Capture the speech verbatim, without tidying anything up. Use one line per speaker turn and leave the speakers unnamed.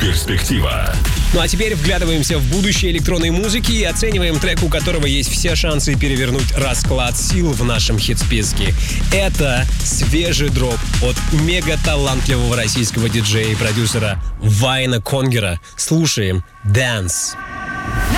Перспектива.
Ну а теперь вглядываемся в будущее электронной музыки и оцениваем трек, у которого есть все шансы перевернуть расклад сил в нашем хит-списке. Это свежий дроп от мега-талантливого российского диджея и продюсера Вайна Конгера. Слушаем «Dance».